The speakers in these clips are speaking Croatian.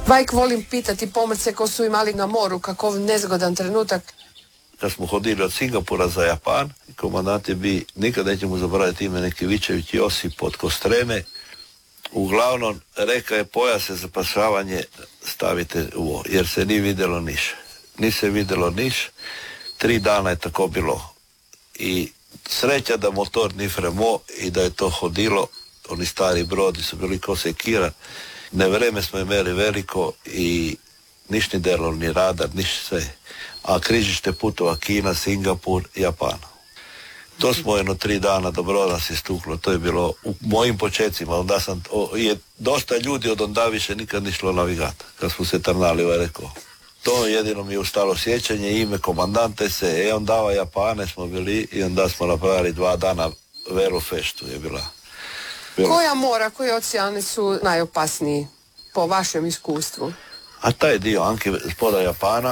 Vajk, volim pitati pomorce ko su imali na moru kakov nezgodan trenutak. Kad smo hodili od Singapura za Japan, komandant je bi, nikad nećemo zaboraviti ime, Nekivičević Josip od Kostrene. Uglavnom, reka je pojase za spašavanje stavite u, jer se nije vidjelo niš. Ni se vidjelo niš, 3 dana je tako bilo. I sreća da motor ni fremo i da je to hodilo, oni stari brodi su bili ko sekira. Nevreme smo imali veliko i niš ni delo, ni radar, niš sve. A križište putova Kina, Singapur, Japan. To smo jedno 3 dana do broda se stuklo, to je bilo u mojim počecima, onda je dosta ljudi od onda više nikad ni šlo navigat, kad smo se trnali, rekao. To jedino mi je ustalo sjećanje, ime komandante se, on dava Japane smo bili i onda smo napravili 2 dana velu feštu je bila. Koja mora, koji oceani su najopasniji po vašem iskustvu? A taj dio Anke spoda Japana,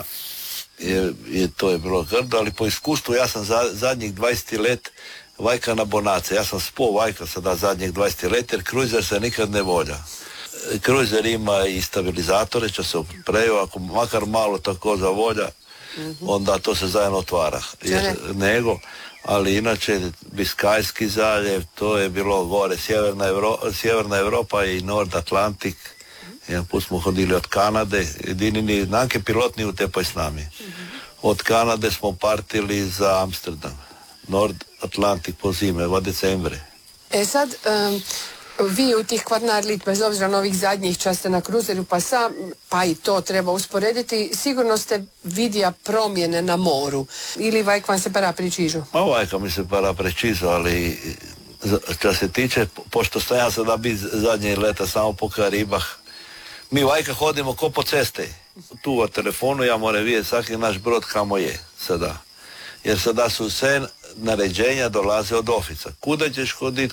to je bilo grdo, ali po iskustvu ja sam zadnjih 20 let vajka na bonace. Ja sam spao vajka sada zadnjih 20 let jer kruizer se nikad ne volja. Kruizer ima i stabilizatore, će se preju, ako makar malo tako zavolja, onda to se zajedno otvara. Ali inače Biskajski zaljev, to je bilo gore, Sjeverna Europa i Nord Atlantik. Jedan put smo hodili od Kanade, jedini nanke pilotni u tepoj s nami. Od Kanade smo partili za Amsterdam, Nord Atlantik po zime, v decembre. Sad, vi u tih Kvarnar-Lit, bez obzira na ovih zadnjih časte na kruzeru, pa i to treba usporediti, sigurno ste vidja promjene na moru. Ili vajk vam se para preciso? Vajka mi se para preciso, ali što se tiče, pošto sam ja sada bi zadnje leta samo po Karibah, mi vajka hodimo ko po ceste. Tu u telefonu ja moram vidjeti svaki naš brod kamo je sada. Jer sada su sve naređenja dolaze od ofica. Kuda ćeš hoditi,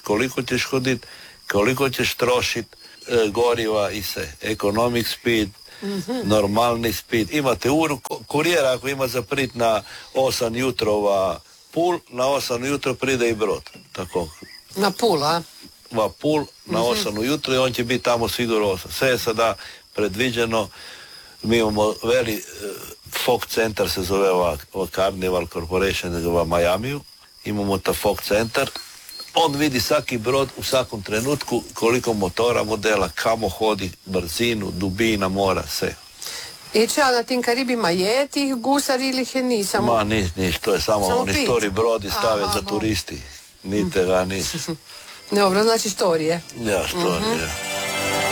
koliko ćeš trošiti goriva i sve. Economic speed, normalni speed. Imate uru, kurijera ako ima zaprit na 8 jutrova pul, na 8 jutro pride i brod. Tako. Na pul, a? Pul na 8 ujutro i on će biti tamo sigurno 8. Sve je sada predviđeno. Mi imamo Fog Center se zove ova Carnival Corporation u Majamiju. Imamo ta Fog Center. On vidi svaki brod u svakom trenutku koliko motora, modela, kamo hodi, brzinu, dubina mora, sve. I če, na tim Karibima je tih gusari ili ih je nisam? Ma, niš, to je samo oni stori brodi stave za turisti. Nite ga, niš. Dobro, znači štorije. Ja, štorije.